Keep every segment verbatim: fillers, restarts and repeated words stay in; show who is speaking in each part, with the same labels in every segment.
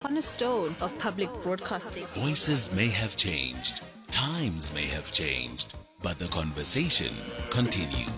Speaker 1: cornerstone of public broadcasting.
Speaker 2: Voices may have changed, times may have changed, but the conversation continues.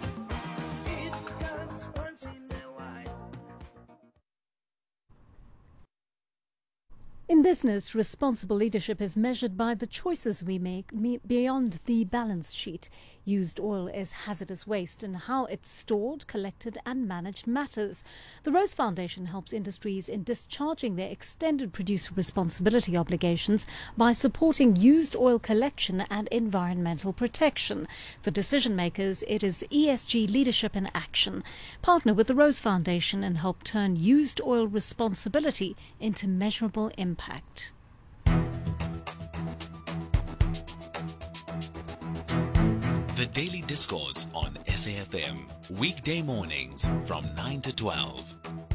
Speaker 3: In business, responsible leadership is measured by the choices we make me- beyond the balance sheet. Used oil is hazardous waste, and how it's stored, collected and managed matters. The Rose Foundation helps industries in discharging their extended producer responsibility obligations by supporting used oil collection and environmental protection. For decision makers, it is E S G leadership in action. Partner with the Rose Foundation and help turn used oil responsibility into measurable impact. Impact.
Speaker 2: The Daily Discourse on S A F M, weekday mornings from nine to twelve.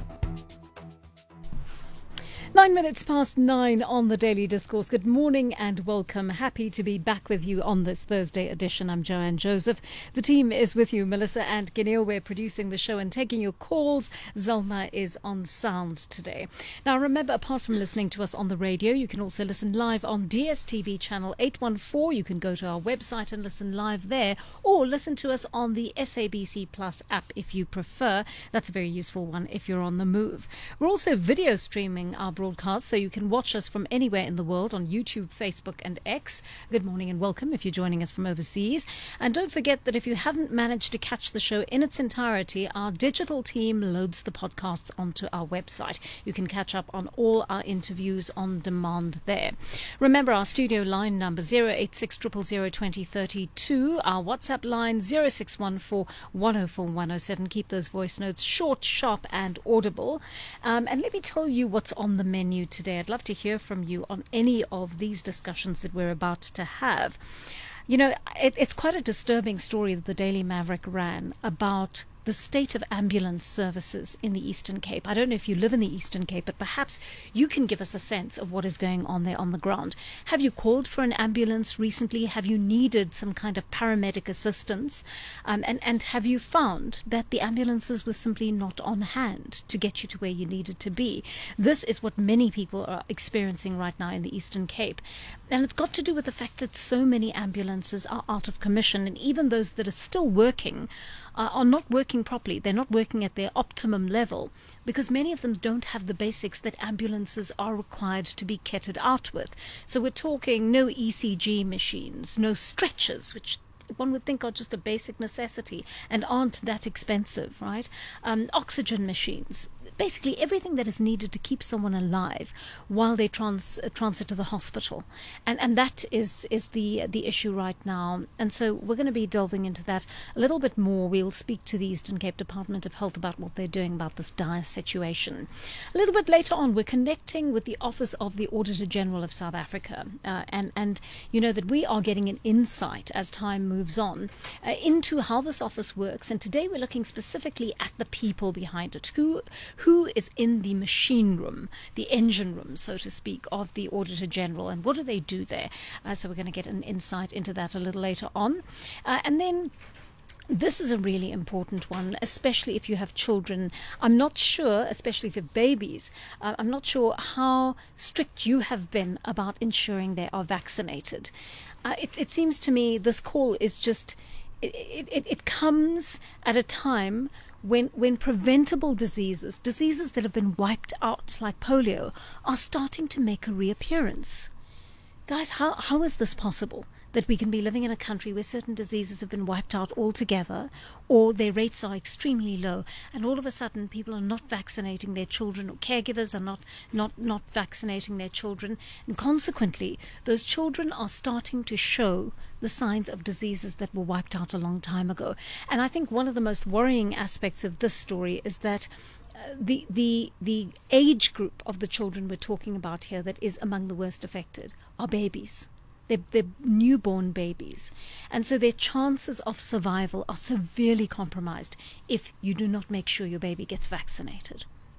Speaker 3: Nine minutes past nine on the Daily Discourse. Good morning and welcome. Happy to be back with you on this Thursday edition. I'm Joanne Joseph. The team is with you. Melissa and Ginil, we're producing the show and taking your calls. Zelma is on sound today. Now remember, apart from listening to us on the radio, you can also listen live on D S T V channel eight one four. You can go to our website and listen live there, or listen to us on the S A B C Plus app if you prefer. That's a very useful one if you're on the move. We're also video streaming our broadcast, so you can watch us from anywhere in the world on YouTube, Facebook and X. Good morning and welcome if you're joining us from overseas. And don't forget that if you haven't managed to catch the show in its entirety, our digital team loads the podcasts onto our website. You can catch up on all our interviews on demand there. Remember our studio line number zero eight six zero zero zero two zero three two, our WhatsApp line zero six one four one zero four one zero seven. Keep those voice notes short, sharp and audible. Um, and let me tell you what's on the menu today. I'd love to hear from you on any of these discussions that we're about to have. You know, it, it's quite a disturbing story that the Daily Maverick ran about the state of ambulance services in the Eastern Cape. I don't know if you live in the Eastern Cape, but perhaps you can give us a sense of what is going on there on the ground. Have you called for an ambulance recently? Have you needed some kind of paramedic assistance? Um, and, and have you found that the ambulances were simply not on hand to get you to where you needed to be? This is what many people are experiencing right now in the Eastern Cape. And it's got to do with the fact that so many ambulances are out of commission, and even those that are still working uh, are not working properly. They're not working at their optimum level because many of them don't have the basics that ambulances are required to be kitted out with. So we're talking no E C G machines, no stretchers, which one would think are just a basic necessity and aren't that expensive, right? Um, oxygen machines, basically everything that is needed to keep someone alive while they trans uh, transit to the hospital, and and that is is the the issue right now. And so we're going to be delving into that a little bit more. We'll speak to the Eastern Cape Department of Health about what they're doing about this dire situation. A little bit later on, we're connecting with the Office of the Auditor General of South Africa, uh, and and you know that we are getting an insight as time moves on uh, into how this office works. And today we're looking specifically at the people behind it. Who who is in the machine room, the engine room, so to speak, of the Auditor General, and what do they do there? Uh, so we're going to get an insight into that a little later on. Uh, and then this is a really important one, especially if you have children. I'm not sure, especially if you have babies, uh, I'm not sure how strict you have been about ensuring they are vaccinated. Uh, it, it seems to me this call is just, it, it, it comes at a time when when preventable diseases, diseases that have been wiped out like polio, are starting to make a reappearance. Guys, how how is this possible? That we can be living in a country where certain diseases have been wiped out altogether, or their rates are extremely low, and all of a sudden people are not vaccinating their children, or caregivers are not, not, not vaccinating their children, and consequently those children are starting to show the signs of diseases that were wiped out a long time ago. And I think one of the most worrying aspects of this story is that uh, the the the age group of the children we're talking about here that is among the worst affected are babies. They're, they're newborn babies. And so their chances of survival are severely compromised if you do not make sure your baby gets vaccinated.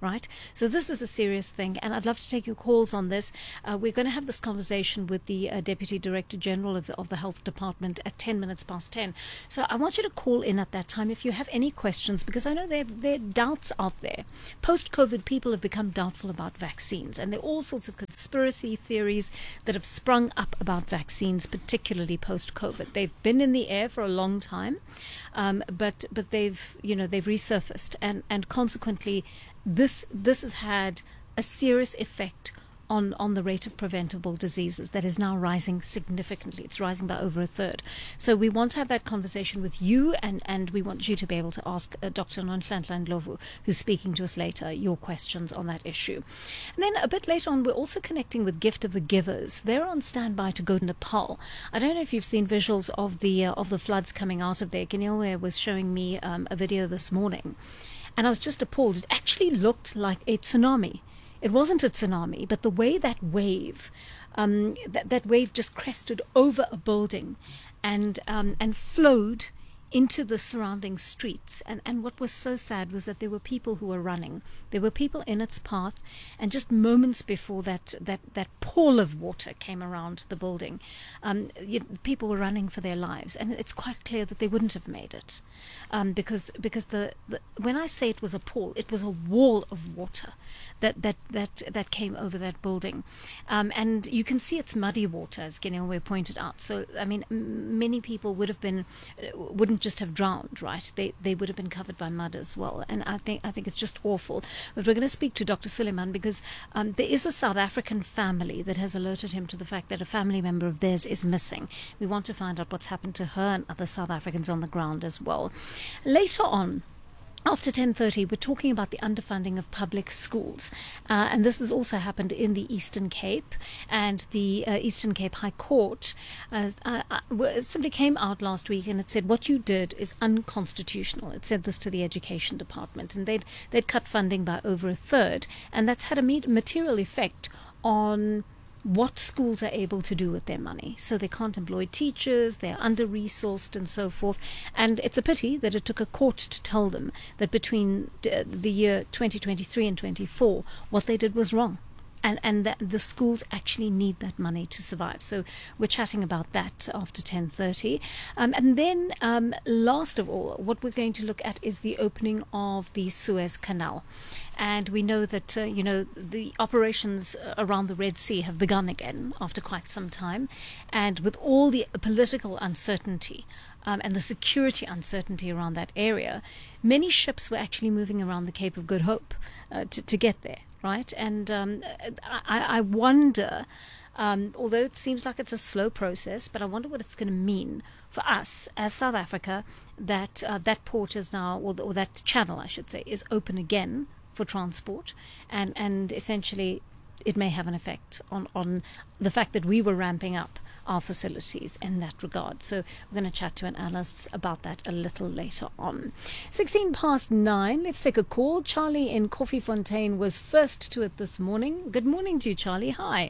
Speaker 3: right? So this is a serious thing, and I'd love to take your calls on this. Uh, we're going to have this conversation with the uh, Deputy Director General of the, of the Health Department at ten minutes past ten. So I want you to call in at that time if you have any questions, because I know there, there are doubts out there. Post-COVID, people have become doubtful about vaccines, and there are all sorts of conspiracy theories that have sprung up about vaccines, particularly post-COVID. They've been in the air for a long time, um, but but they've you know they've resurfaced, and and consequently, this this has had a serious effect on, on the rate of preventable diseases that is now rising significantly. It's rising by over a third. So we want to have that conversation with you, and, and we want you to be able to ask uh, Doctor Nonhlanhla Ndlovu, who's speaking to us later, your questions on that issue. And then a bit later on, we're also connecting with Gift of the Givers. They're on standby to go to Nepal. I don't know if you've seen visuals of the uh, of the floods coming out of there. Ginilwe was showing me um, a video this morning, and I was just appalled. It actually looked like a tsunami. It wasn't a tsunami, but the way that wave, um, that, that wave just crested over a building and um, and flowed into the surrounding streets. And, and what was so sad was that there were people who were running. There were people in its path, and just moments before that that, that pall of water came around the building, um, you, people were running for their lives. And it's quite clear that they wouldn't have made it. Um, because because the, the when I say it was a pall, it was a wall of water that that that, that came over that building. Um, and you can see it's muddy water, as Ginilwe pointed out. So, I mean, m- many people would have been, wouldn't just have drowned, right? They they would have been covered by mud as well. And I think I think it's just awful. But we're going to speak to Doctor Suleiman, because um, there is a South African family that has alerted him to the fact that a family member of theirs is missing. We want to find out what's happened to her and other South Africans on the ground as well. Later on, after ten thirty, we're talking about the underfunding of public schools. Uh, and this has also happened in the Eastern Cape. And the uh, Eastern Cape High Court uh, uh, uh, simply came out last week, and it said what you did is unconstitutional. It said this to the Education Department. And they'd, they'd cut funding by over a third. And that's had a material effect on what schools are able to do with their money. So they can't employ teachers, they're under-resourced and so forth. And it's a pity that it took a court to tell them that between the year twenty twenty-three and twenty-four, what they did was wrong. And, and that the schools actually need that money to survive. So we're chatting about that after ten thirty. Um, and then um, last of all, what we're going to look at is the opening of the Suez Canal. And we know that, uh, you know, the operations around the Red Sea have begun again after quite some time. And with all the political uncertainty um, and the security uncertainty around that area, many ships were actually moving around the Cape of Good Hope uh, to, to get there, right? And um, I, I wonder, um, although it seems like it's a slow process, but I wonder what it's going to mean for us as South Africa, that uh, that port is now, or, or that channel, I should say, is open again for transport, and and essentially it may have an effect on on the fact that we were ramping up our facilities in that regard. So we're going to chat to an analyst about that a little later on. sixteen past nine, let's take a call. Charlie in Koffiefontein was first to it this morning. Good morning to you, Charlie. Hi.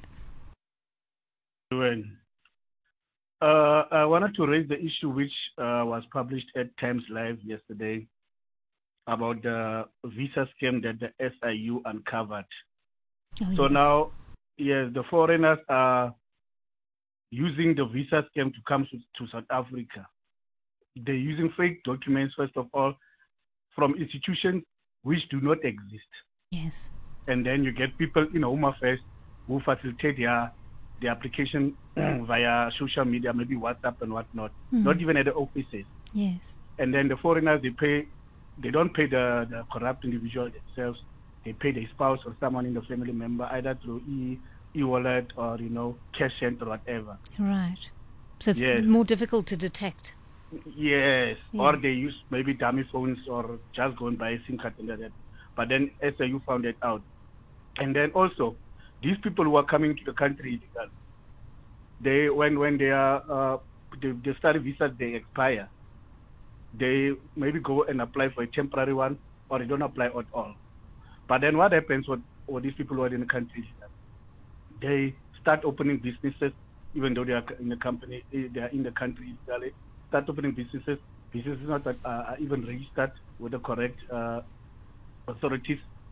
Speaker 4: Uh, I wanted to raise the issue which uh, was published at Times Live yesterday about the visa scam that the S I U uncovered. Oh, so yes. Now, yes, the foreigners are using the visa scam to come to, to South Africa. They're using fake documents, first of all, from institutions which do not exist.
Speaker 3: Yes.
Speaker 4: And then you get people in Home Affairs who facilitate their, their application via social media, maybe WhatsApp and whatnot, mm-hmm. not even at the offices.
Speaker 3: Yes.
Speaker 4: And then the foreigners, they pay. They don't pay the, the corrupt individual themselves. They pay their spouse or someone in the family member, either through e e-wallet or, you know, cash sent or whatever.
Speaker 3: Right. So it's
Speaker 4: yes.
Speaker 3: more difficult to detect.
Speaker 4: Yes.
Speaker 3: yes.
Speaker 4: Or they use maybe dummy phones or just go and buy a SIM card and that. But then S I U found it out. And then also, these people who are coming to the country, they when when they are uh, they, they study visas, they expire. They maybe go and apply for a temporary one, or they don't apply at all. But then what happens with, with these people who are in the country? They start opening businesses, even though they are in the company, they are in the country. They start opening businesses. Businesses not that are even registered with the correct uh, authorities.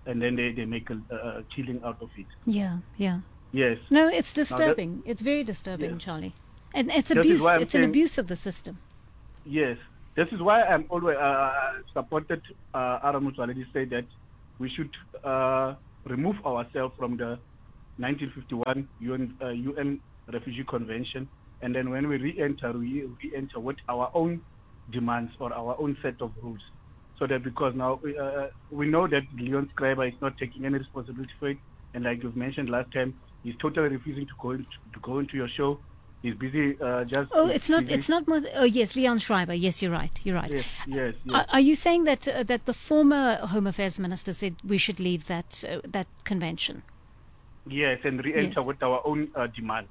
Speaker 4: and then they, they make a, a killing out of it.
Speaker 3: Yeah, yeah.
Speaker 4: Yes.
Speaker 3: No, it's disturbing. That, it's very disturbing, yes. Charlie. And it's this abuse. It's saying, an abuse of the system.
Speaker 4: Yes. This is why I'm always uh, supported uh, Aramutu already said that we should uh, remove ourselves from the nineteen fifty-one U N, uh, U N Refugee Convention, and then when we re-enter, we re-enter with our own demands or our own set of rules. So that because now uh, we know that Leon Schreiber is not taking any responsibility for it, and like you've mentioned last time, he's totally refusing to go into, to go into your show. He's busy uh, just.
Speaker 3: Oh, it's not.
Speaker 4: busy.
Speaker 3: It's not. More, oh, yes, Leon Schreiber. Yes, you're right. You're right.
Speaker 4: Yes, yes. yes.
Speaker 3: Are, are you saying that uh, that the former Home Affairs Minister said we should leave that uh, that convention?
Speaker 4: Yes, and re-enter yes. with our own uh, demands.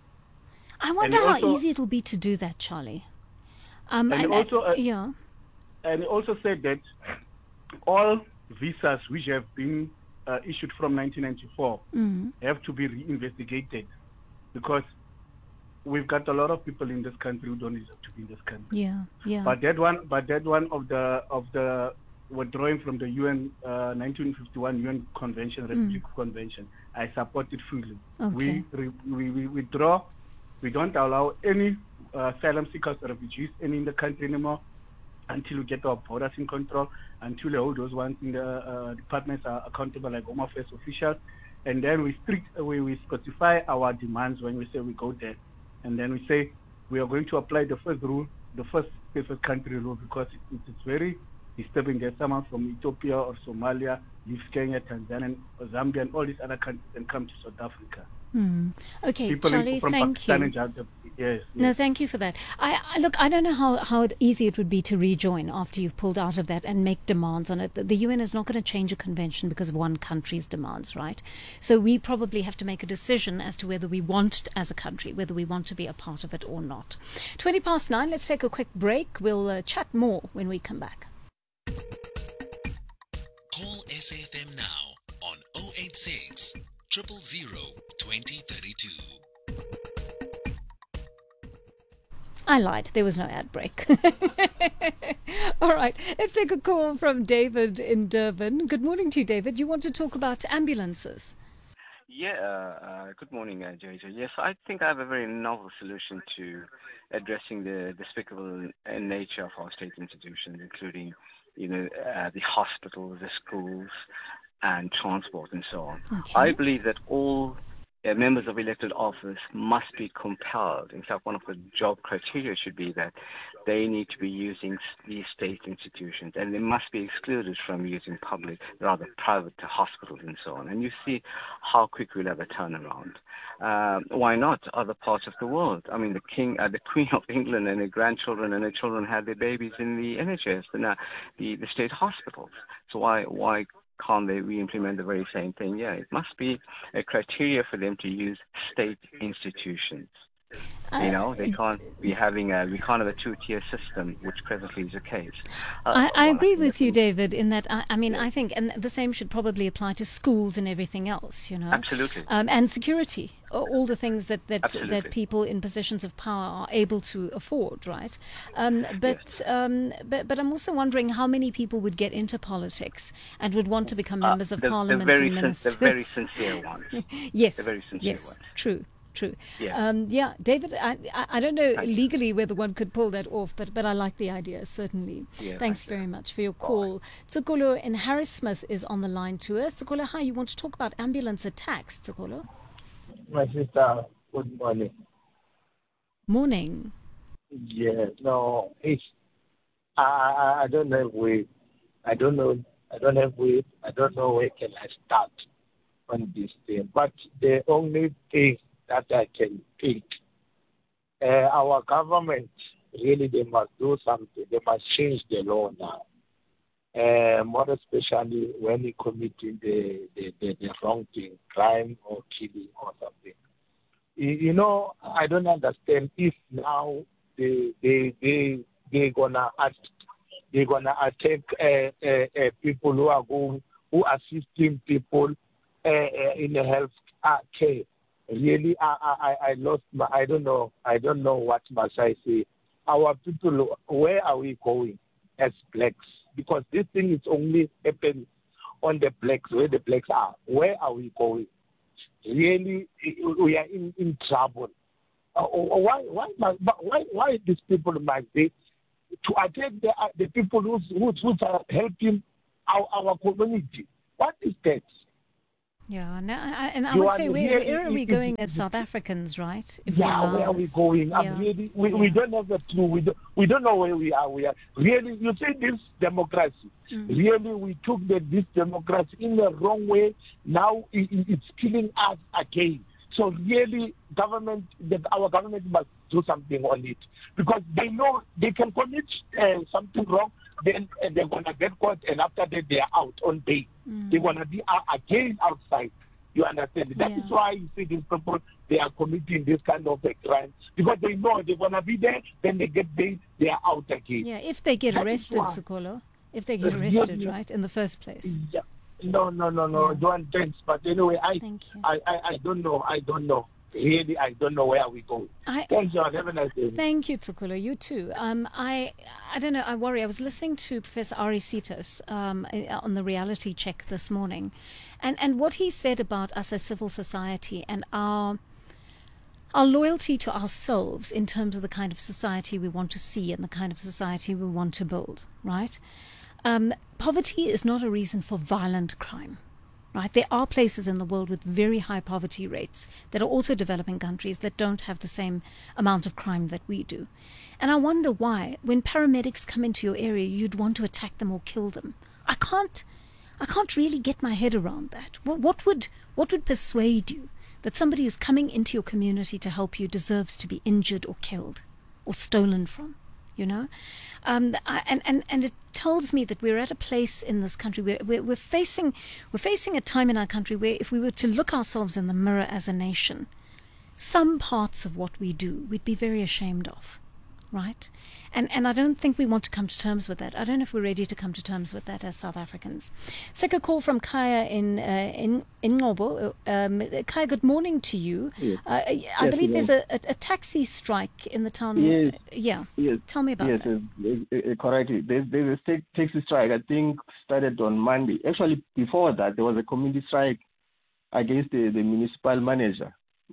Speaker 3: I wonder how also, easy it will be to do that, Charlie. Um,
Speaker 4: and,
Speaker 3: and
Speaker 4: also, uh,
Speaker 3: yeah.
Speaker 4: And he also said that all visas which have been uh, issued from nineteen ninety-four mm. have to be reinvestigated because we've got a lot of people in this country who don't deserve to be in this country.
Speaker 3: Yeah, yeah.
Speaker 4: But that one, but that one of the of the withdrawing from the U N uh, nineteen fifty-one U N Convention, Refugee mm. Convention, I support it fully.
Speaker 3: Okay.
Speaker 4: We, we we withdraw. We don't allow any uh, asylum seekers or refugees any in the country anymore until we get our borders in control, until all those ones in the uh, departments are accountable like Home Affairs officials, and then we strict we, we specify our demands when we say we go there, and then we say we are going to apply the first rule, the first safest country rule, because it, it's very disturbing that someone from Ethiopia or Somalia leaves Kenya, Tanzania, Zambia, and all these other countries and come to South Africa.
Speaker 3: Hmm. Okay,
Speaker 4: People
Speaker 3: Charlie,
Speaker 4: in, from
Speaker 3: thank
Speaker 4: Pakistan
Speaker 3: you.
Speaker 4: And Jharkhand, yes, yes.
Speaker 3: No, thank you for that. I, I look, I don't know how, how easy it would be to rejoin after you've pulled out of that and make demands on it. The, the U N is not going to change a convention because of one country's demands, right? So we probably have to make a decision as to whether we want, as a country, whether we want to be a part of it or not. twenty past nine, let's take a quick break. We'll uh, chat more when we come back.
Speaker 2: Call S A F M now on oh eight six, zero zero zero, twenty thirty-two.
Speaker 3: I lied. There was no ad break. All right. Let's take a call from David in Durban. Good morning to you, David. You want to talk about ambulances?
Speaker 5: Yeah. Uh, uh, good morning, uh, Jojo. Yes, I think I have a very novel solution to addressing the despicable nature of our state institutions, including, you know, uh, the hospitals, the schools, and transport and so on.
Speaker 3: Okay.
Speaker 5: I believe that all uh, members of elected office must be compelled. In fact, one of the job criteria should be that they need to be using these state institutions, and they must be excluded from using public, rather private hospitals and so on. And you see how quick we'll have a turnaround. Uh, why not other parts of the world? I mean, the king, uh, the Queen of England and her grandchildren and her children had their babies in the N H S, the, the, the state hospitals. So why why can't they re-implement the very same thing? Yeah, it must be a criteria for them to use state institutions.
Speaker 3: Uh,
Speaker 5: you know, they can't be having a, we can't have a two-tier system, which presently is the case. Uh,
Speaker 3: I, I
Speaker 5: well,
Speaker 3: agree
Speaker 5: I
Speaker 3: with you, David, in that, I, I mean, I think, and the same should probably apply to schools and everything else, you know.
Speaker 5: Absolutely.
Speaker 3: Um, and security, all the things that, that,
Speaker 5: Absolutely.
Speaker 3: that people in positions of power are able to afford, right? Um, but, yes. um, but but I'm also wondering how many people would get into politics and would want to become members
Speaker 5: uh,
Speaker 3: of
Speaker 5: the,
Speaker 3: parliament
Speaker 5: the very
Speaker 3: and ministers.
Speaker 5: The very sincere ones.
Speaker 3: Yes,
Speaker 5: the very sincere
Speaker 3: yes,
Speaker 5: ones.
Speaker 3: True. True.
Speaker 5: Yeah.
Speaker 3: Um, yeah, David, I, I, I don't know
Speaker 5: Thank
Speaker 3: legally whether one could pull that off, but, but I like the idea, certainly.
Speaker 5: Yeah,
Speaker 3: Thanks
Speaker 5: thank
Speaker 3: very much for your call. Tsokolo in Harrismith is on the line to us. Tsokolo, hi, you want to talk about ambulance attacks, Tsokolo?
Speaker 6: My sister, good morning.
Speaker 3: Morning.
Speaker 6: Yeah, no, it's, I, I, I don't have weight. I don't know, I don't have weight. I don't know where can I start on this thing. But the only thing that I can think, uh, our government, really, they must do something. They must change the law now. Uh, more especially when you committing the, the, the, the wrong thing, crime or killing or something. You, you know, I don't understand if now they they they they gonna act, they're gonna attack uh, uh, uh, people who are going who assisting people uh, uh, in the health care. Really, I, I, I lost my, I don't know, I don't know what must I say. Our people, where are we going as blacks? Because this thing is only happening on the blacks, where the blacks are. Where are we going? Really, we are in, in trouble. Uh, why, why, why, why these people must be to attack the, uh, the people who who are helping our, our community? What is that?
Speaker 3: Yeah, no, I, and I
Speaker 6: You
Speaker 3: would
Speaker 6: are
Speaker 3: say, where,
Speaker 6: here-
Speaker 3: where are we
Speaker 6: it-
Speaker 3: going
Speaker 6: it-
Speaker 3: as South Africans, right? If
Speaker 6: Yeah,
Speaker 3: allow
Speaker 6: where are we
Speaker 3: this?
Speaker 6: going? I'm
Speaker 3: Yeah.
Speaker 6: really, we, we
Speaker 3: Yeah.
Speaker 6: don't have a clue. We don't, we don't know where we are. We are really, you say this democracy.
Speaker 3: Mm.
Speaker 6: Really, we took the, this democracy in the wrong way. Now it, it- it's killing us again. So really, government, the, our government must do something on it because they know they can commit uh, something wrong. Then uh, they're gonna get caught, and after that they are out on bail.
Speaker 3: Mm.
Speaker 6: They're gonna be uh, again outside. You understand? That is
Speaker 3: Yeah.
Speaker 6: why you see these people, they are committing this kind of a crime because they know they're going to be there, then they get bail, they are out again.
Speaker 3: Yeah, if they get
Speaker 6: That is
Speaker 3: arrested,
Speaker 6: why-
Speaker 3: Sukolo, if they get
Speaker 6: Uh,
Speaker 3: arrested,
Speaker 6: yeah,
Speaker 3: right, in the first place.
Speaker 6: Yeah. No, no, no, no,
Speaker 3: Yeah.
Speaker 6: don't thanks. But anyway, I,
Speaker 3: Thank you.
Speaker 6: I, I, I don't know. I don't know. Really, I don't know where we go.
Speaker 3: I,
Speaker 6: Thanks, John. Have a nice day.
Speaker 3: Thank you, Tsukolo. You too. Um, I, I don't know. I worry. I was listening to Professor Ari Sitos um, on the reality check this morning, and and what he said about us as civil society and our our loyalty to ourselves in terms of the kind of society we want to see and the kind of society we want to build. Right? Um, poverty is not a reason for violent crime. Right? There are places in the world with very high poverty rates that are also developing countries that don't have the same amount of crime that we do. And I wonder why, when paramedics come into your area, you'd want to attack them or kill them. I can't, I can't really get my head around that. What, what would, what would persuade you that somebody who's coming into your community to help you deserves to be injured or killed or stolen from? You know, um, I, and and and it tells me that we're at a place in this country where we're, we're facing we're facing a time in our country where if we were to look ourselves in the mirror as a nation, some parts of what we do we'd be very ashamed of, right? And and I don't think we want to come to terms with that. I don't know if we're ready to come to terms with that as South Africans. Let's take a call from Kaya in uh, in in Ngobo. Um, Kaya, good morning to you.
Speaker 7: Yes.
Speaker 3: Uh, I
Speaker 7: Yes,
Speaker 3: believe
Speaker 7: hello.
Speaker 3: there's a, a, a taxi strike in the town.
Speaker 7: Yes.
Speaker 3: Yeah.
Speaker 7: Yes.
Speaker 3: Tell me about
Speaker 7: yes,
Speaker 3: that.
Speaker 7: Yes, uh, uh, correct. There's, there's a ta- taxi strike, I think, started on Monday. Actually, before that, there was a community strike against the, the municipal manager.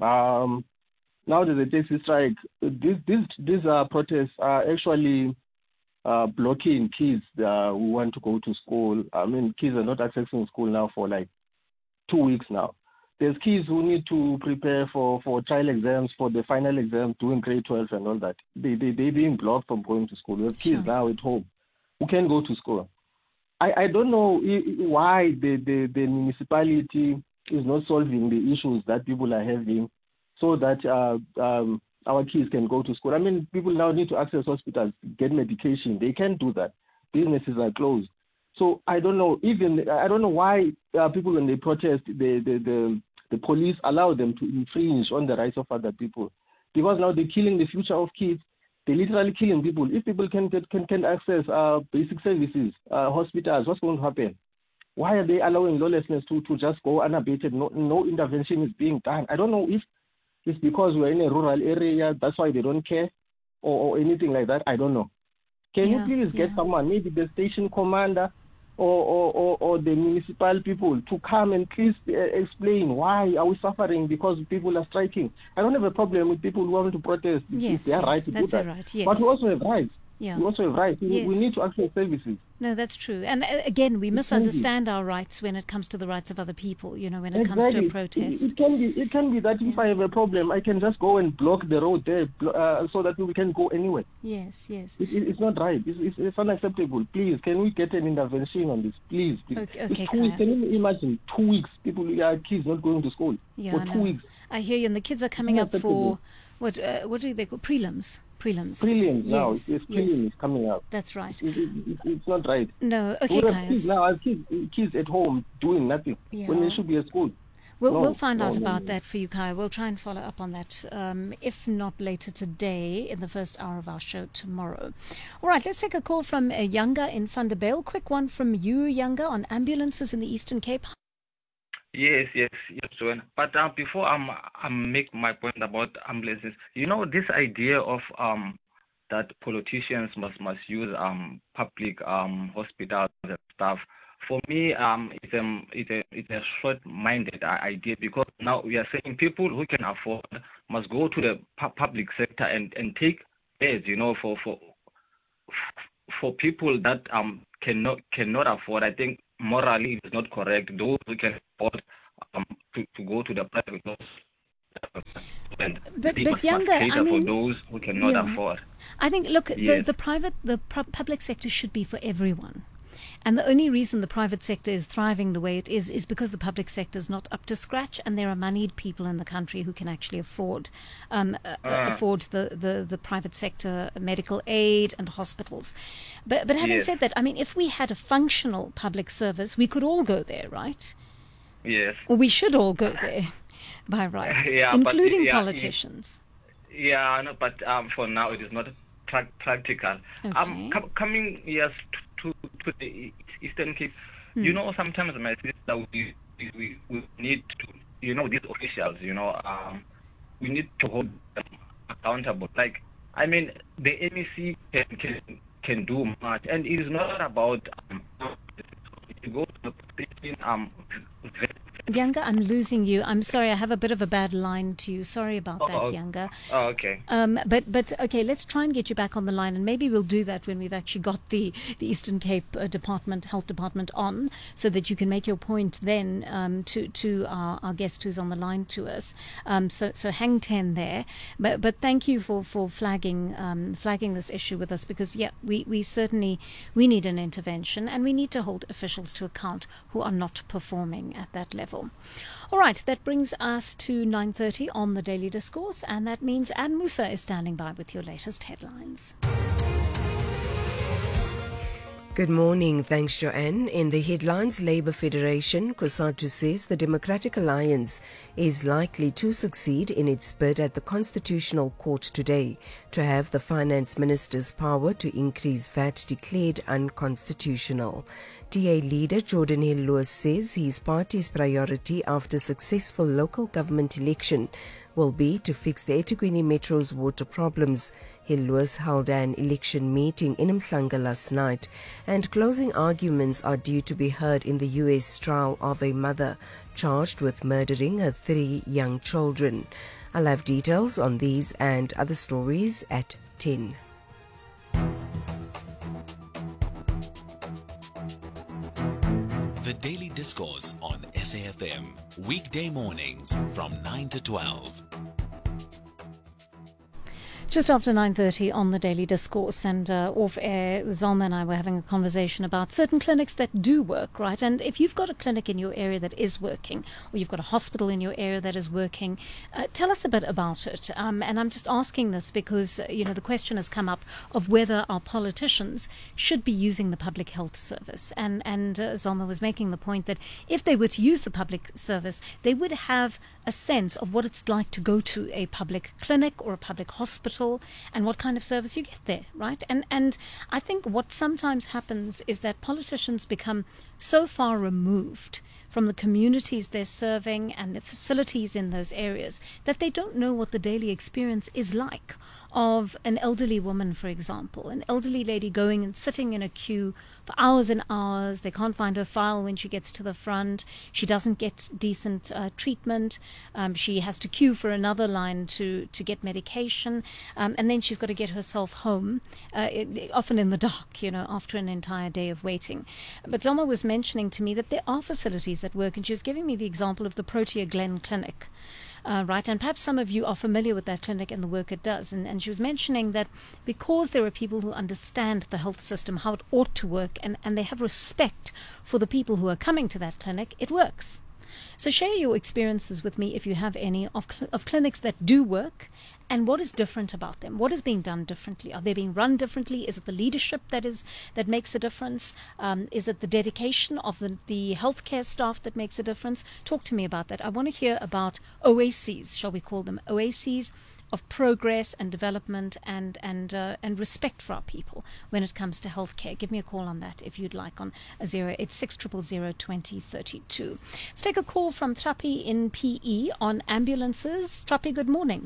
Speaker 7: Um, now there's a taxi strike. These these these uh, protests are actually uh, blocking kids uh, who want to go to school. I mean, kids are not accessing school now for like two weeks now. There's kids who need to prepare for, for trial exams, for the final exams, doing grade twelve and all that. They, they, they're being blocked from going to school. There's kids
Speaker 3: Sure.
Speaker 7: now at home who can go to school. I, I don't know why the, the, the municipality is not solving the issues that people are having so that uh, um, our kids can go to school. I mean, people now need to access hospitals, get medication. They can't do that. Businesses are closed. So I don't know. Even I don't know why uh, people, when they protest, the, the the the police allow them to infringe on the rights of other people, because now they're killing the future of kids. They're literally killing people. If people can get can can access uh, basic services, uh, hospitals, what's going to happen? Why are they allowing lawlessness to, to just go unabated? No no intervention is being done. I don't know if it's because we're in a rural area, that's why they don't care, or, or anything like that. I don't know. Can
Speaker 3: Yeah,
Speaker 7: you please get
Speaker 3: yeah.
Speaker 7: someone, maybe the station commander or, or, or, or the municipal people, to come and please uh, explain why are we suffering because people are striking? I don't have a problem with people who want to protest.
Speaker 3: Yes,
Speaker 7: It's their
Speaker 3: yes,
Speaker 7: right to do
Speaker 3: that's their
Speaker 7: that.
Speaker 3: right, yes.
Speaker 7: But we also have rights.
Speaker 3: Yeah.
Speaker 7: We also have rights. We, we
Speaker 3: Yes.
Speaker 7: need to access services.
Speaker 3: No, that's true. And uh, again, we
Speaker 7: can be.
Speaker 3: misunderstand our rights when it comes to the rights of other people, you know, when it comes to a
Speaker 7: It,
Speaker 3: protest.
Speaker 7: it can be. It can be that if I have a problem, I can just go and block the road there, blo- uh, so that we can go anywhere.
Speaker 3: Yes, yes.
Speaker 7: It, it, it's not right. It's, it's, it's unacceptable. Please, can we get an intervention on this? Please, please.
Speaker 3: Okay,
Speaker 7: It's
Speaker 3: okay,
Speaker 7: two weeks.
Speaker 3: Kaya.
Speaker 7: Can you imagine two weeks? People, yeah, kids not going to school
Speaker 3: Yeah,
Speaker 7: for
Speaker 3: I
Speaker 7: two
Speaker 3: know.
Speaker 7: weeks.
Speaker 3: I hear you. And the kids are coming up
Speaker 7: Unacceptable.
Speaker 3: for, what uh, what do they call, prelims? Prelims.
Speaker 7: Prelims now.
Speaker 3: Yes,
Speaker 7: Yes,
Speaker 3: yes.
Speaker 7: prelim is coming up.
Speaker 3: That's right.
Speaker 7: It, it, it, it's not right.
Speaker 3: No, okay,
Speaker 7: We have
Speaker 3: Kaya.
Speaker 7: kids now. I have kids, kids at home doing nothing when
Speaker 3: Yeah.
Speaker 7: they should be at school.
Speaker 3: We'll,
Speaker 7: No,
Speaker 3: we'll find
Speaker 7: no,
Speaker 3: out
Speaker 7: no,
Speaker 3: about
Speaker 7: no.
Speaker 3: that for you, Kaya. We'll try and follow up on that, um, if not later today, in the first hour of our show tomorrow. All right, let's take a call from uh, Younger in Vanderbijl. Quick one from you, Younger, on ambulances in the Eastern Cape.
Speaker 8: Yes, yes, yes, Joanne. But uh, before I'm I'm make my point about ambulances, you know, this idea of um that politicians must must use um public um hospitals and stuff for me, um, it's a it's a it's a short-minded idea, because now we are saying people who can afford must go to the pu- public sector and, and take beds, you know, for for for people that um cannot cannot afford. I think morally it is not correct. Those who can afford um to, to go to the private hospital. And
Speaker 3: But,
Speaker 8: they
Speaker 3: but
Speaker 8: must
Speaker 3: younger,
Speaker 8: cater
Speaker 3: I mean,
Speaker 8: for those who cannot
Speaker 3: yeah.
Speaker 8: afford.
Speaker 3: I think, look, the,
Speaker 8: Yes.
Speaker 3: the private, the pu- public sector should be for everyone. And the only reason the private sector is thriving the way it is is because the public sector is not up to scratch, and there are moneyed people in the country who can actually afford um, uh,
Speaker 8: Ah.
Speaker 3: afford the, the, the private sector medical aid and hospitals. But but having
Speaker 8: Yes.
Speaker 3: said that, I mean, if we had a functional public service, we could all go there, right?
Speaker 8: Yes.
Speaker 3: Or we should all go there by rights,
Speaker 8: Yeah, but
Speaker 3: including
Speaker 8: yeah,
Speaker 3: politicians.
Speaker 8: Yeah, no, but um, for now it is not pra- practical.
Speaker 3: Okay.
Speaker 8: Um, com- coming yes to, to to the Eastern Cape,
Speaker 3: Hmm.
Speaker 8: you know, sometimes my sister we, we we need to, you know, these officials, you know, um, we need to hold them accountable. Like, I mean, the M E C can can can do much, and it is not about um, you go to the station, um.
Speaker 3: Younger, I'm losing you. I'm sorry, I have a bit of a bad line to you. Sorry about
Speaker 8: Oh,
Speaker 3: that,
Speaker 8: oh.
Speaker 3: Younger.
Speaker 8: Oh, okay.
Speaker 3: Um, but but okay, let's try and get you back on the line, and maybe we'll do that when we've actually got the, the Eastern Cape uh, Department, Health Department on, so that you can make your point then um, to to our, our guest who's on the line to us. Um, so so hang ten there. But but thank you for for flagging um, flagging this issue with us, because yeah, we, we certainly we need an intervention, and we need to hold officials to account who are not performing at that level. All right, that brings us to nine thirty on the Daily Discourse, and that means Anne Musa is standing by with your latest headlines.
Speaker 9: Good morning. Thanks, Joanne. In the headlines, Labour Federation, COSATU says the Democratic Alliance is likely to succeed in its bid at the Constitutional Court today to have the Finance Minister's power to increase V A T declared unconstitutional. D A leader Jordan Hill-Lewis says his party's priority after successful local government election will be to fix the eThekwini Metro's water problems. Hill-Lewis held an election meeting in Mhlanga last night, and closing arguments are due to be heard in the U S trial of a mother charged with murdering her three young children. I'll have details on these and other stories at ten.
Speaker 2: The Daily Discourse on S A F M, weekday mornings from nine to twelve.
Speaker 3: Just after nine thirty on the Daily Discourse, and uh, off air, Zalma and I were having a conversation about certain clinics that do work, right? And if you've got a clinic in your area that is working, or you've got a hospital in your area that is working, uh, tell us a bit about it. Um, and I'm just asking this because, uh, you know, the question has come up of whether our politicians should be using the public health service. And, and uh, Zalma was making the point that if they were to use the public service, they would have a sense of what it's like to go to a public clinic or a public hospital, and what kind of service you get there, right? And and I think what sometimes happens is that politicians become so far removed from the communities they're serving and the facilities in those areas that they don't know what the daily experience is like of an elderly woman, for example, an elderly lady going and sitting in a queue for hours and hours. They can't find her file when she gets to the front. She doesn't get decent uh, treatment. Um, she has to queue for another line to, to get medication. Um, and then she's got to get herself home, uh, it, often in the dark, you know, after an entire day of waiting. But Zalma was mentioning to me that there are facilities that work, and she was giving me the example of the Protea Glen Clinic. Uh, right, and perhaps some of you are familiar with that clinic and the work it does. And, and she was mentioning that because there are people who understand the health system, how it ought to work, and, and they have respect for the people who are coming to that clinic, it works. So share your experiences with me, if you have any, of, cl- of clinics that do work, and what is different about them. What is being done differently? Are they being run differently? Is it the leadership that is that makes a difference? Um, is it the dedication of the, the healthcare staff that makes a difference? Talk to me about that. I want to hear about oases, shall we call them, oases of progress and development and and uh, and respect for our people when it comes to healthcare. Give me a call on that if you'd like, on zero eight six zero zero zero twenty thirty-two. Let's take a call from Trapi in P E on ambulances. Trapi, good morning.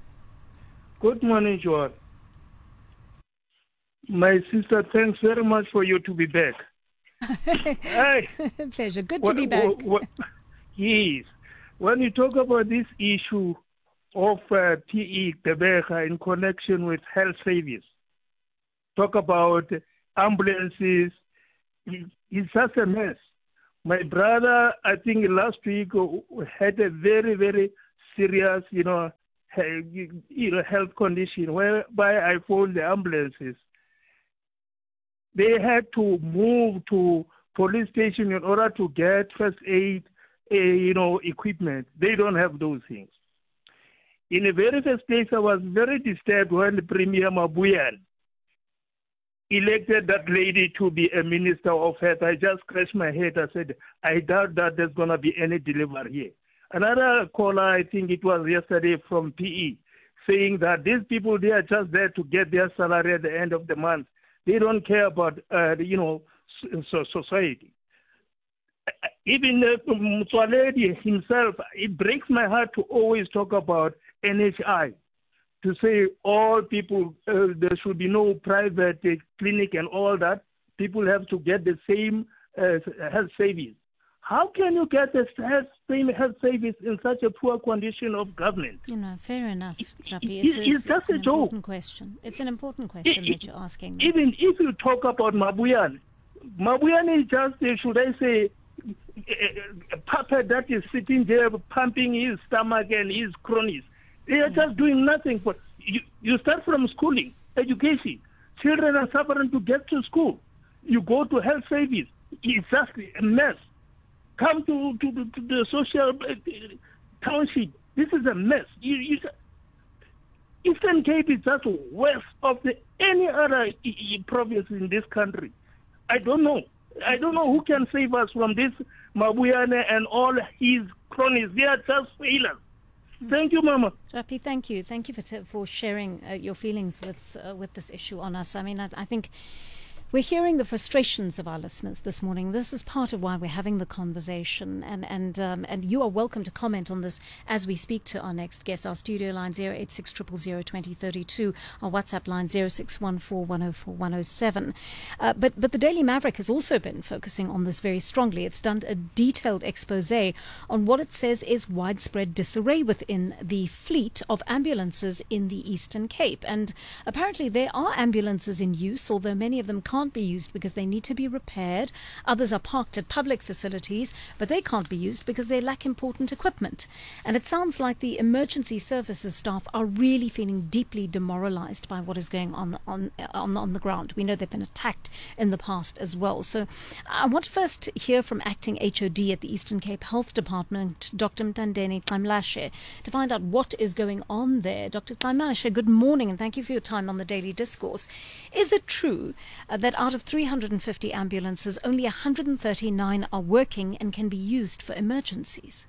Speaker 10: Good morning, Joanne. My sister, thanks very much for you to be back. Hey,
Speaker 3: Pleasure. Good
Speaker 10: what,
Speaker 3: to be back.
Speaker 10: What, what, yes. When you talk about this issue of uh, P E, Gqeberha, in connection with health service, talk about ambulances, it's just a mess. My brother, I think last week, had a very, very serious, you know, you know, health condition whereby I phoned the ambulances. They had to move to police station in order to get first aid, uh, you know, equipment. They don't have those things. In the very first place, I was very disturbed when the Premier Mabuyan elected that lady to be a minister of health. I just scratched my head. I said, I doubt that there's going to be any delivery here. Another caller, I think it was yesterday from P E, saying that these people, they are just there to get their salary at the end of the month. They don't care about, uh, you know, so society. Even uh, Mtswaledi himself, it breaks my heart to always talk about N H I, to say all people, uh, there should be no private uh, clinic and all that. People have to get the same uh, health service. How can you get the same health service in such a poor condition of government?
Speaker 3: You know, fair enough, Trapi.
Speaker 10: It's,
Speaker 3: It's,
Speaker 10: it's
Speaker 3: a,
Speaker 10: just
Speaker 3: it's an
Speaker 10: a joke.
Speaker 3: important question. It's an important question
Speaker 10: It-
Speaker 3: that you're asking.
Speaker 10: Even if you talk about Mabuyan, Mabuyan is just, uh, should I say, a puppet that is sitting there pumping his stomach and his cronies. They are just doing nothing. But you, you start from schooling, education. Children are suffering to get to school. You go to health service. It's just a mess. Come to, to, the, to the social uh, township. This is a mess. You, you, Eastern Cape is just worse of the, any other uh, province in this country. I don't know. I don't know who can save us from this Mabuyane and all his cronies. They are just failures. Thank you, Mama.
Speaker 3: Trapi, thank you. Thank you for t- for sharing uh, your feelings with uh, with this issue on us. I mean, I, I think we're hearing the frustrations of our listeners this morning. This is part of why we're having the conversation, and and um, and you are welcome to comment on this as we speak to our next guest. Our studio line zero eight six zero zero zero twenty thirty two. Our WhatsApp line zero six one four one zero four one zero seven. Uh, but but the Daily Maverick has also been focusing on this very strongly. It's done a detailed expose on what it says is widespread disarray within the fleet of ambulances in the Eastern Cape, and apparently there are ambulances in use, although many of them can't be used because they need to be repaired. Others are parked at public facilities, but they can't be used because they lack important equipment. And it sounds like the emergency services staff are really feeling deeply demoralized by what is going on on on, on the ground. We know they've been attacked in the past as well. So I want to first hear from acting H O D at the Eastern Cape Health Department, Doctor Mtandeni Xamlashe, to find out what is going on there. Doctor Xamlashe, good morning, and thank you for your time on the Daily Discourse. Is it true uh, that out of three hundred fifty ambulances, only one hundred thirty-nine are working and can be used for emergencies?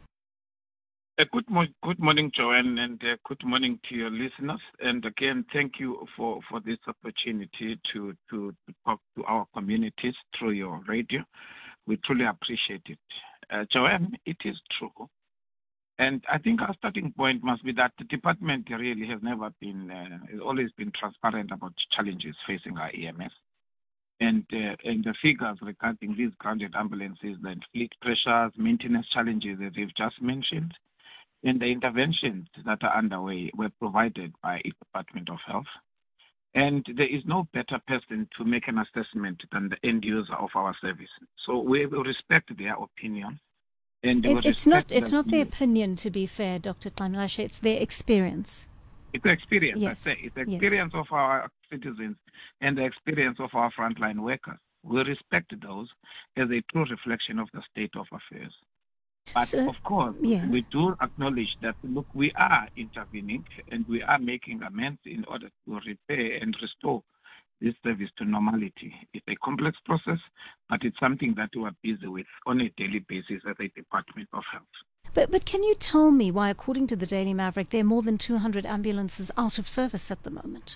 Speaker 11: Uh, good, mo- good morning, Joanne, and uh, good morning to your listeners. And again, thank you for, for this opportunity to, to, to talk to our communities through your radio. We truly appreciate it. Uh, Joanne, it is true. And I think our starting point must be that the department really has never been, uh, has always been transparent about challenges facing our E M S. And, uh, and the figures regarding these grounded ambulances, the fleet pressures, maintenance challenges that you've just mentioned, and the interventions that are underway were provided by the Department of Health. And there is no better person to make an assessment than the end user of our service. So we will respect their opinion. And
Speaker 3: It, it's not it's not their opinion, to be fair, Doctor Xamlashe. It's their experience.
Speaker 11: It's the experience,
Speaker 3: Yes.
Speaker 11: I say. It's the
Speaker 3: Yes.
Speaker 11: experience of our citizens and the experience of our frontline workers. We respect those as a true reflection of the state of affairs. But
Speaker 3: So-
Speaker 11: of course,
Speaker 3: yes.
Speaker 11: we do acknowledge that, look, we are intervening and we are making amends in order to repair and restore this service to normality. It's a complex process, but it's something that we are busy with on a daily basis as a Department of Health.
Speaker 3: But but can you tell me why, according to the Daily Maverick, there are more than two hundred ambulances out of service at the moment?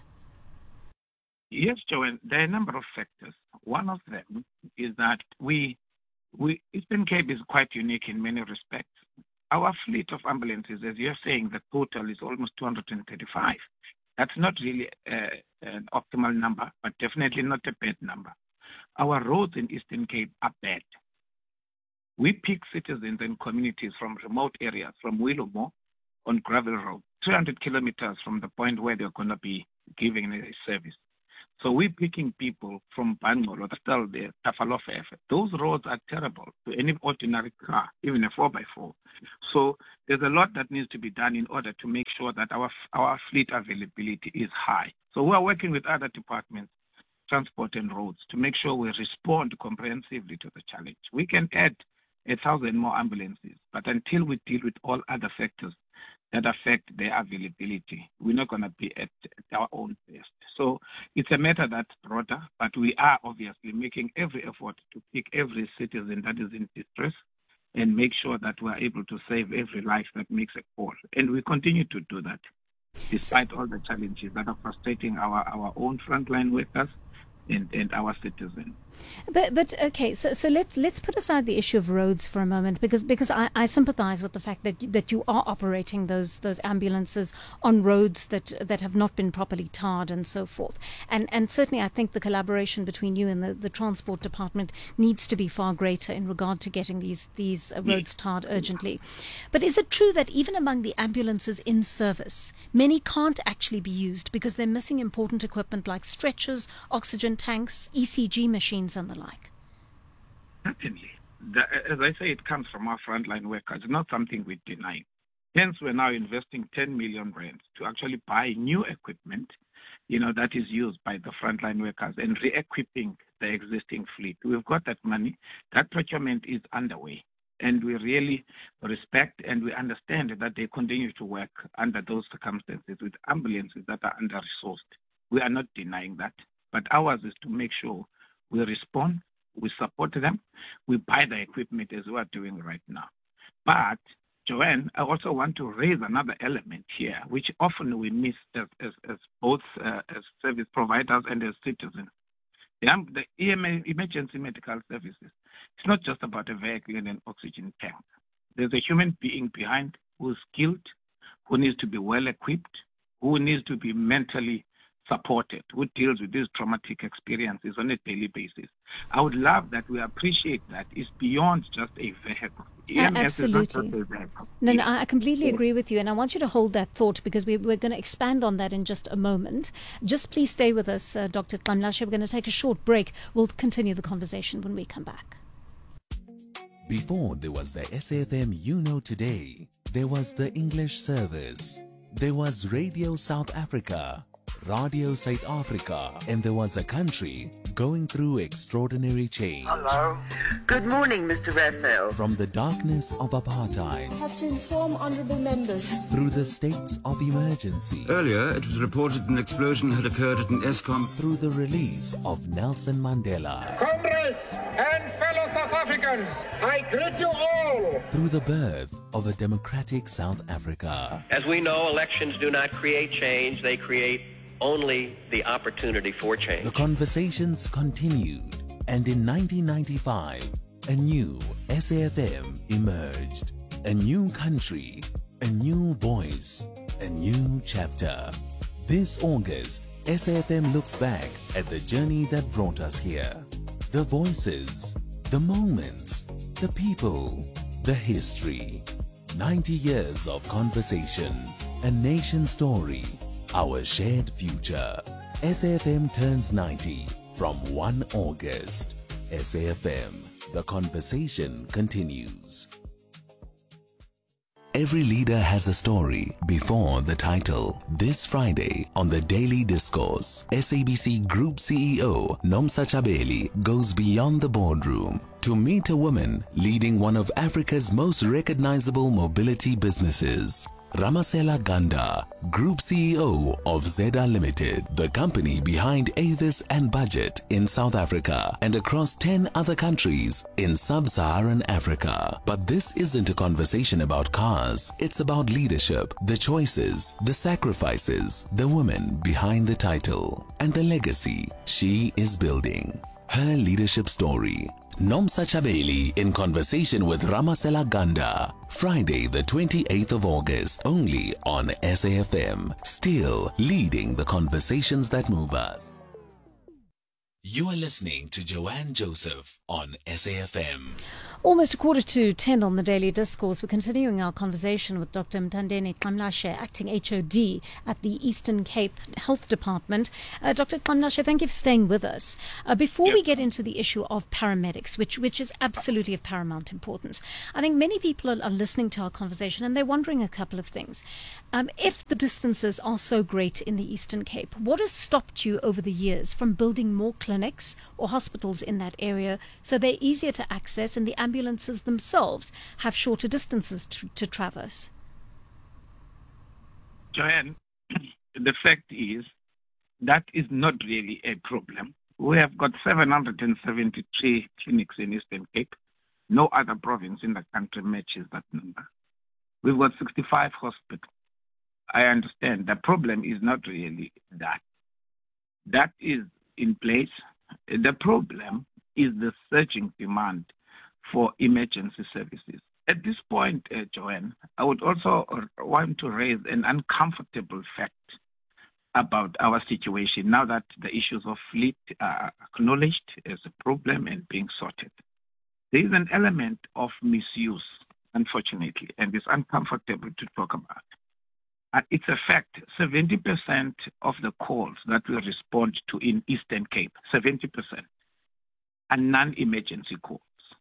Speaker 11: Yes, Joanne, there are a number of factors. One of them is that we, we Eastern Cape is quite unique in many respects. Our fleet of ambulances, as you're saying, the total is almost two hundred thirty-five. That's not really uh, an optimal number, but definitely not a bad number. our roads in Eastern Cape are bad. We pick citizens and communities from remote areas, from Willowmore on gravel road, three hundred kilometers from the point where they're going to be giving a service. So we're picking people from Bangor or still there, Tafalofa. Those roads are terrible to any ordinary car, even a four by four. So there's a lot that needs to be done in order to make sure that our our fleet availability is high. So we are working with other departments, transport and roads, to make sure we respond comprehensively to the challenge. We can add a thousand more ambulances, but until we deal with all other factors that affect their availability, we're not going to be at, at our own best. So it's a matter that's broader, but we are obviously making every effort to pick every citizen that is in distress and make sure that we're able to save every life that makes a call. And we continue to do that, despite all the challenges that are frustrating our, our own frontline workers and, and our citizens.
Speaker 3: But but okay, so so let's let's put aside the issue of roads for a moment, because because I, I sympathise with the fact that that you are operating those those ambulances on roads that that have not been properly tarred and so forth. And and certainly I think the collaboration between you and the, the transport department needs to be far greater in regard to getting these these uh, roads tarred urgently. But is it true that even among the ambulances in service, many can't actually be used because they're missing important equipment like stretchers, oxygen tanks, E C G machines, and the like?
Speaker 11: Certainly. The, as I say, it comes from our frontline workers. It's not something we deny. Hence, we're now investing ten million rand to actually buy new equipment, you know, that is used by the frontline workers and re-equipping the existing fleet. We've got that money. That procurement is underway. And we really respect and we understand that they continue to work under those circumstances with ambulances that are under-resourced. We are not denying that. But ours is to make sure we respond, we support them, we buy the equipment as we are doing right now. But, Joanne, I also want to raise another element here, which often we miss as, as, as both uh, as service providers and as citizens. The, the E M A, emergency medical services, it's not just about a vehicle and an oxygen tank. There's a human being behind who's skilled, who needs to be well equipped, who needs to be mentally supported, who deals with these traumatic experiences on a daily basis. I would love that we appreciate that it's beyond just a vehicle.
Speaker 3: Uh, absolutely.
Speaker 11: Is not just a vehicle.
Speaker 3: No, no, I completely agree with you, and I want you to hold that thought because we, we're going to expand on that in just a moment. Just please stay with us, uh, Doctor Tlamlashe. We're going to take a short break. We'll continue the conversation when we come back.
Speaker 2: Before there was the S A F M You Know Today, there was the English service, there was Radio South Africa, Radio South Africa, and there was a country going through extraordinary change.
Speaker 12: Hello. Good morning, Mister Raphael.
Speaker 2: From the darkness of apartheid,
Speaker 13: I have to inform honourable members.
Speaker 2: Through the states of emergency.
Speaker 14: Earlier, it was reported an explosion had occurred at an ESCOM.
Speaker 2: Through the release of Nelson Mandela.
Speaker 15: Comrades and fellow South Africans, I greet you all.
Speaker 2: Through the birth of a democratic South Africa.
Speaker 16: As we know, elections do not create change, they create only the opportunity for change.
Speaker 2: The conversations continued, and in nineteen ninety-five, a new S A F M emerged. A new country, a new voice, a new chapter. This August, S A F M looks back at the journey that brought us here. The voices, the moments, the people, the history. ninety years of conversation, a nation story, our shared future. S A F M turns ninety from first of August. S A F M, the conversation continues. Every leader has a story before the title. This Friday on the Daily Discourse, S A B C Group C E O Nomsa Chabeli goes beyond the boardroom to meet a woman leading one of Africa's most recognizable mobility businesses. Ramasela Ganda, Group C E O of Zeda Limited, the company behind Avis and Budget in South Africa and across ten other countries in sub-Saharan Africa. But this isn't a conversation about cars. It's about leadership, the choices, the sacrifices, the woman behind the title, and the legacy she is building. Her leadership story. Nomsa Chabeli in conversation with Ramasela Ganda. Friday the twenty-eighth of August, only on S A F M. Still leading the conversations that move us. You are listening to Joanne Joseph on S A F M.
Speaker 3: Almost a quarter to ten on the Daily Discourse. We're continuing our conversation with Doctor Mthandeni Xamlashe, Acting H O D at the Eastern Cape Health Department. Uh, Doctor Xamlashe, thank you for staying with us. Uh, before yes. we get into the issue of paramedics, which, which is absolutely of paramount importance, I think many people are, are listening to our conversation and they're wondering a couple of things. Um, if the distances are so great in the Eastern Cape, what has stopped you over the years from building more clinics or hospitals in that area so they're easier to access and the ambulances themselves have shorter distances to, to traverse?
Speaker 11: Joanne, the fact is that is not really a problem. We have got seven hundred seventy-three clinics in Eastern Cape. No other province in the country matches that number. We've got sixty-five hospitals. I understand the problem is not really that. That is in place. The problem is the surging demand for emergency services. At this point, uh, Joanne, I would also want to raise an uncomfortable fact about our situation now that the issues of fleet are acknowledged as a problem and being sorted. There is an element of misuse, unfortunately, and it's uncomfortable to talk about. Uh, it's a fact, seventy percent of the calls that we respond to in Eastern Cape, seventy percent, are non-emergency calls.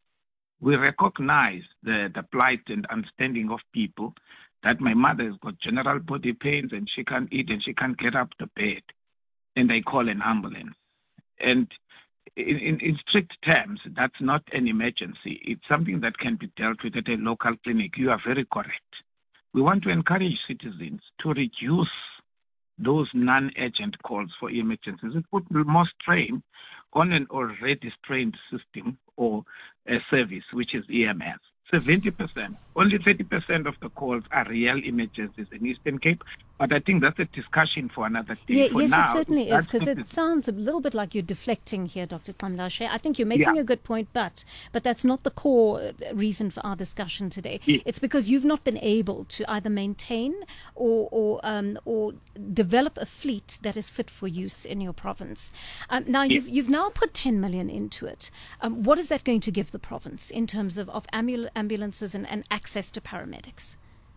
Speaker 11: We recognize the, the plight and understanding of people that my mother has got general body pains and she can't eat and she can't get up the bed, and they call an ambulance. And in, in, in strict terms, that's not an emergency. It's something that can be dealt with at a local clinic. You are very correct. We want to encourage citizens to reduce those non-urgent calls for emergencies. It put more strain on an already strained system or a service, which is E M S. seventy percent, only thirty percent of the calls are real emergencies in Eastern Cape, but I think that's a discussion for another day.
Speaker 3: Yeah,
Speaker 11: for
Speaker 3: yes,
Speaker 11: now,
Speaker 3: it certainly is, because
Speaker 11: the,
Speaker 3: it sounds a little bit like you're deflecting here, Doctor Xamlashe. I think you're making
Speaker 11: yeah.
Speaker 3: a good point, but but that's not the core reason for our discussion today.
Speaker 11: Yeah.
Speaker 3: It's because you've not been able to either maintain or or um, or develop a fleet that is fit for use in your province. Um, now, yeah. you've you've now put ten million into it. Um, what is that going to give the province in terms of, of ambul- ambulances and, and access to paramedics?